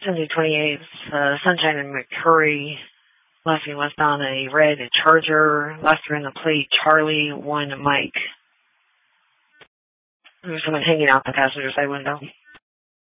Sunday 28th, Sunshine and McCurry. Last name westbound a red Charger. Last three on the plate, Charlie, 1 Mike. There was someone hanging out the passenger side window.